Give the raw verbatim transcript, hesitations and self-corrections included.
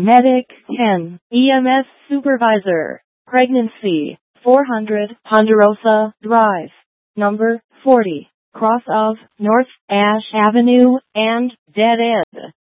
Medic ten, E M S Supervisor, Pregnancy, four hundred, Ponderosa Drive, number forty, cross of North Ash Avenue, and dead end.